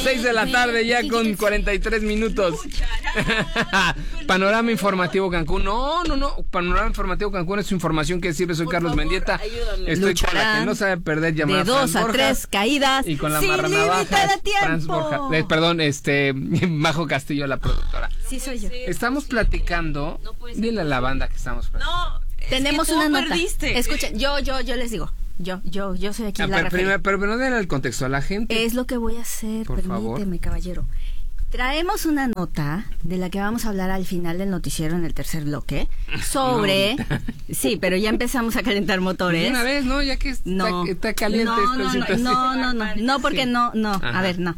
6 de la tarde ya con 43 minutos. Panorama informativo Cancún. No. Panorama informativo Cancún es información que sirve. Soy Carlos Mendieta. Estoy con la que no sabe perder, llamada de 2 a 3 caídas. Y con la sin marranavajas, límite de Franz Borja. Perdón, Majo Castillo, la productora. Sí, soy yo. Estamos platicando. Dile a la banda que estamos platicando. No, tenemos una nota. Escuchen, yo les digo. Yo soy aquí la referente. Pero no den el contexto a la gente. Es lo que voy a hacer, por permíteme, favor. Caballero. Traemos una nota de la que vamos a hablar al final del noticiero en el tercer bloque sobre... Sí, pero ya empezamos a calentar motores. Una vez, ¿no? Ya que está caliente esta situación. No, porque no. A ver, no.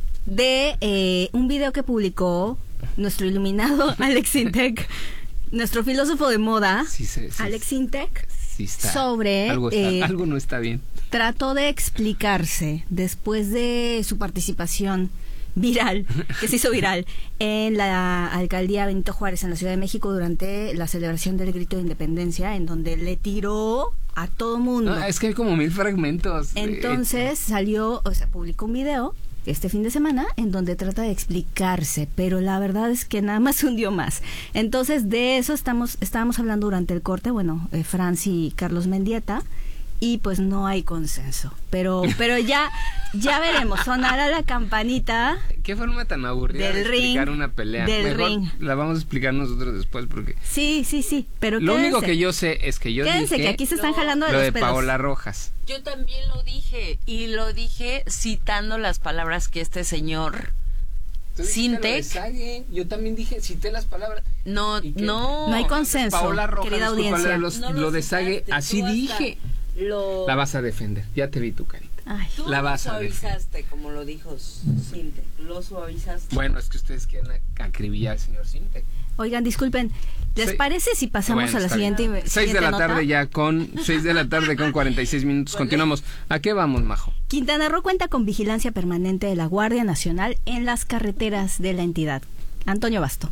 De un video que publicó nuestro iluminado Alex Intec, nuestro filósofo de moda, Alex Intec, sobre... Algo no está bien. Trató de explicarse después de su participación viral, que se hizo viral en la alcaldía Benito Juárez en la Ciudad de México durante la celebración del grito de independencia, en donde le tiró a todo mundo. No, es que hay como 1000 fragmentos. Entonces publicó un video este fin de semana en donde trata de explicarse, pero la verdad es que nada más se hundió más. Entonces de eso estábamos hablando durante el corte, Franz y Carlos Mendieta, y pues no hay consenso, pero ya veremos. Sonará la campanita. Qué forma tan aburrida de explicar una pelea. Mejor la vamos a explicar nosotros después, porque sí, pero lo único que yo sé es que quédense, que aquí se están jalando de lo los de pelos. Paola Rojas. Yo también lo dije, y lo dije citando las palabras que este señor Sintec. Yo también cité las palabras. No hay consenso, Paola Rojas, querida audiencia. Lo de Sague, así dije. La vas a defender, ya te vi tu carita. Ay. Tú la vas lo a suavizaste, como lo dijo Sintec, lo suavizaste. Bueno, es que ustedes quieren acribillar al señor Sintec. Oigan, disculpen, ¿les parece si pasamos a la siguiente 6 de la nota? tarde ya con 6 de la tarde con 46 minutos. Continuamos. ¿A qué vamos, Majo? Quintana Roo cuenta con vigilancia permanente de la Guardia Nacional en las carreteras de la entidad. Antonio Basto.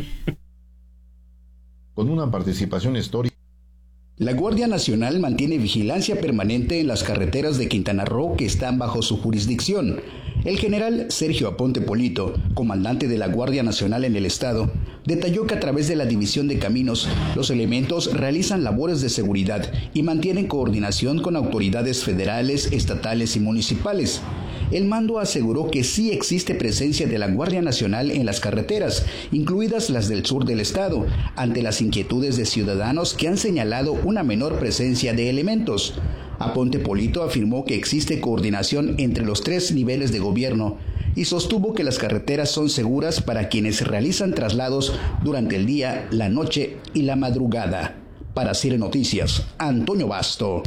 Con una participación histórica. La Guardia Nacional mantiene vigilancia permanente en las carreteras de Quintana Roo que están bajo su jurisdicción. El general Sergio Aponte Polito, comandante de la Guardia Nacional en el estado, detalló que a través de la División de Caminos, los elementos realizan labores de seguridad y mantienen coordinación con autoridades federales, estatales y municipales. El mando aseguró que sí existe presencia de la Guardia Nacional en las carreteras, incluidas las del sur del estado, ante las inquietudes de ciudadanos que han señalado una menor presencia de elementos. Aponte Polito afirmó que existe coordinación entre los 3 niveles de gobierno y sostuvo que las carreteras son seguras para quienes realizan traslados durante el día, la noche y la madrugada. Para CIRE Noticias, Antonio Basto.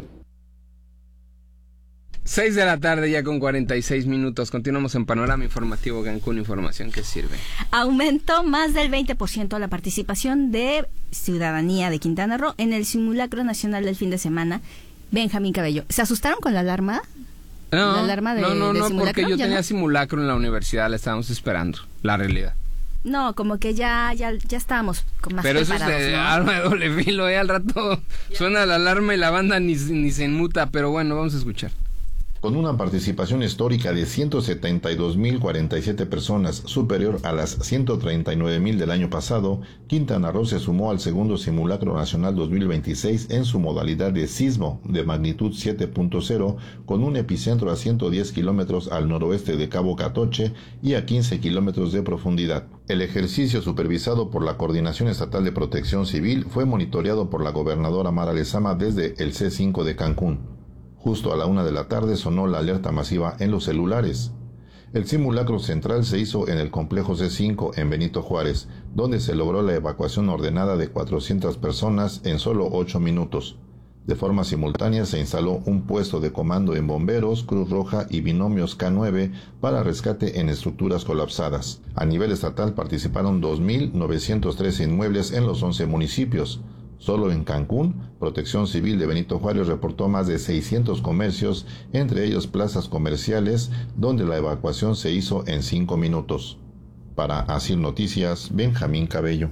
6 de la tarde ya con 46 minutos. Continuamos en Panorama Informativo Cancún, información que sirve. Aumentó más del 20% la participación de ciudadanía de Quintana Roo en el simulacro nacional del fin de semana. Benjamín Cabello, ¿se asustaron con la alarma? No, ¿La alarma de simulacro? Porque yo tenía simulacro en la universidad, la estábamos esperando, la realidad. No, como que ya estábamos con más pero preparados. Pero eso es de ¿no? arma de doble filo, al rato suena la alarma y la banda ni se inmuta, pero bueno, vamos a escuchar. Con una participación histórica de 172.047 personas, superior a las 139.000 del año pasado, Quintana Roo se sumó al segundo simulacro nacional 2026 en su modalidad de sismo de magnitud 7.0, con un epicentro a 110 kilómetros al noroeste de Cabo Catoche y a 15 kilómetros de profundidad. El ejercicio, supervisado por la Coordinación Estatal de Protección Civil, fue monitoreado por la gobernadora Mara Lezama desde el C5 de Cancún. Justo a la 1 de la tarde sonó la alerta masiva en los celulares. El simulacro central se hizo en el complejo C5 en Benito Juárez, donde se logró la evacuación ordenada de 400 personas en solo 8 minutos. De forma simultánea se instaló un puesto de comando en bomberos, Cruz Roja y binomios K9 para rescate en estructuras colapsadas. A nivel estatal participaron 2.913 inmuebles en los 11 municipios. Solo en Cancún, Protección Civil de Benito Juárez reportó más de 600 comercios, entre ellos plazas comerciales, donde la evacuación se hizo en 5 minutos. Para ASIR Noticias, Benjamín Cabello.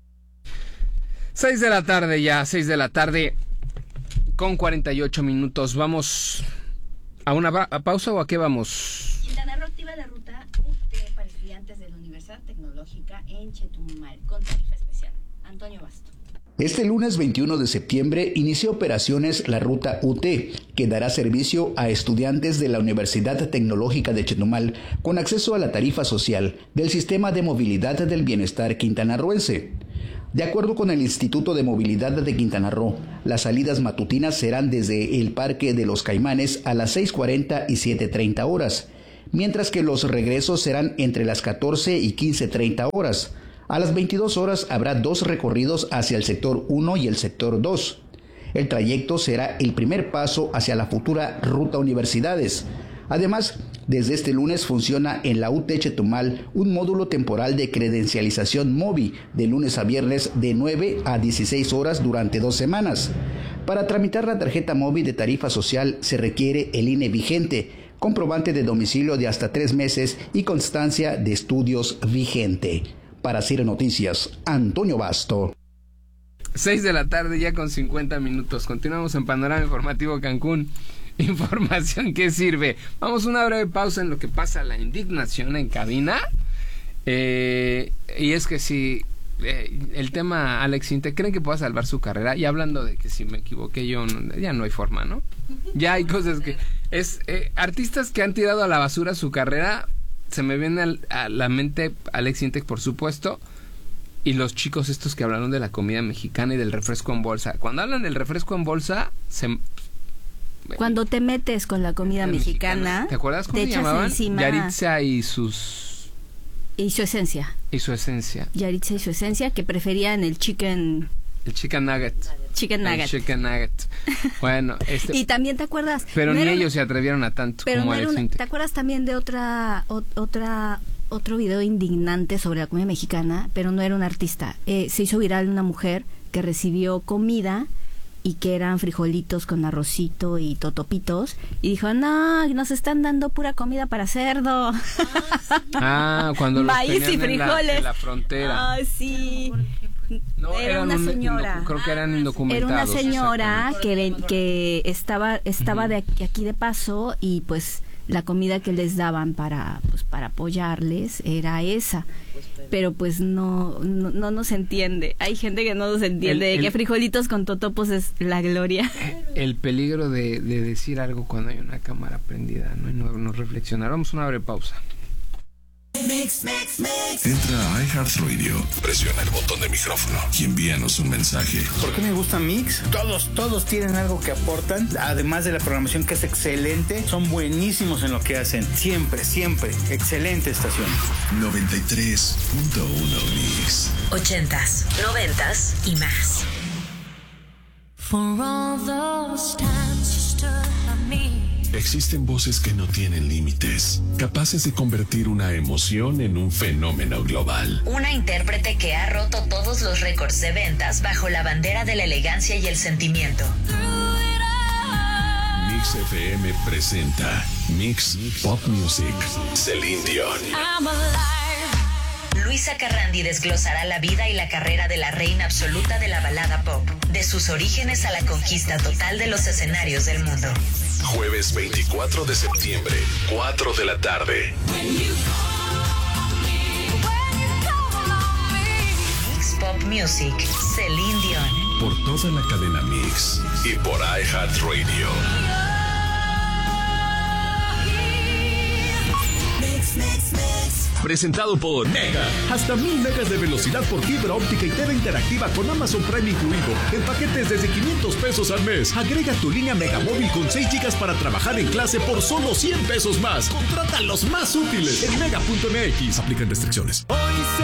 6 de la tarde ya, 6 de la tarde con 48 minutos. ¿Vamos a una pausa o a qué vamos? Quintana Roo activa la ruta Universidad Tecnológica en Chetumal, con tarifa especial. Antonio Basto. Este lunes 21 de septiembre inició operaciones la ruta UT, que dará servicio a estudiantes de la Universidad Tecnológica de Chetumal con acceso a la tarifa social del Sistema de Movilidad del Bienestar quintanarroense. De acuerdo con el Instituto de Movilidad de Quintana Roo, las salidas matutinas serán desde el Parque de los Caimanes a las 6:40 y 7:30 horas, mientras que los regresos serán entre las 14 y 15:30 horas. A las 22 horas habrá 2 recorridos hacia el sector 1 y el sector 2. El trayecto será el primer paso hacia la futura Ruta Universidades. Además, desde este lunes funciona en la UT Chetumal un módulo temporal de credencialización MOVI de lunes a viernes de 9 a 16 horas durante 2 semanas. Para tramitar la tarjeta MOVI de tarifa social se requiere el INE vigente, comprobante de domicilio de hasta 3 meses y constancia de estudios vigente. Para Ciro Noticias, Antonio Basto. 6 de la tarde ya con 50 minutos. Continuamos en Panorama Informativo Cancún. Información que sirve. Vamos a una breve pausa en lo que pasa la indignación en cabina. Y es que si el tema Alex Intec, ¿creen que pueda salvar su carrera? Y hablando de que si me equivoqué yo, ya no hay forma, ¿no? Ya hay cosas que... artistas que han tirado a la basura su carrera... Se me viene a la mente Alex Intec, por supuesto, y los chicos estos que hablaron de la comida mexicana y del refresco en bolsa. Cuando hablan del refresco en bolsa, cuando te metes con la comida mexicana, ¿te acuerdas cómo se llamaban? Encima... Yaritza y su esencia. Yaritza y su esencia, que preferían el chicken nugget. Chicken nugget. Bueno, y también te acuerdas, pero ni ellos se atrevieron a tanto como Alex Intec. ¿Te acuerdas también de otro video indignante sobre la comida mexicana? Pero no era un artista. Se hizo viral una mujer que recibió comida y que eran frijolitos con arrocito y totopitos, y dijo, no, nos están dando pura comida para cerdo. Cuando los maíz y frijoles en la frontera. Sí. No, era una señora. Creo que eran indocumentados. Era una señora que estaba de aquí de paso, y pues la comida que les daban para apoyarles era esa. Pero pues no nos entiende. Hay gente que no nos entiende que frijolitos con totopos es la gloria. El peligro de decir algo cuando hay una cámara prendida, ¿no? Y no reflexionar. Vamos a una breve pausa. Entra a iHeartRadio, presiona el botón de micrófono y envíanos un mensaje. ¿Por qué me gusta Mix? Todos tienen algo que aportan, además de la programación que es excelente, son buenísimos en lo que hacen, siempre, excelente estación. 93.1 Mix. 80s, 90s y más. For all those times you stood by me. Existen voces que no tienen límites, capaces de convertir una emoción en un fenómeno global. Una intérprete que ha roto todos los récords de ventas bajo la bandera de la elegancia y el sentimiento. Mix FM presenta Mix Pop Music. Celine Dion. Luisa Carrandi desglosará la vida y la carrera de la reina absoluta de la balada pop, de sus orígenes a la conquista total de los escenarios del mundo. Jueves 24 de septiembre, 4 de la tarde. Mix Pop Music, Celine Dion. Por toda la cadena Mix y por iHeartRadio. Presentado por Mega. Hasta 1000 megas de velocidad por fibra óptica y TV interactiva con Amazon Prime incluido. En paquetes desde 500 pesos al mes. Agrega tu línea Mega Móvil con 6 gigas para trabajar en clase por solo 100 pesos más. Contrata los más útiles en mega.mx. Aplican restricciones.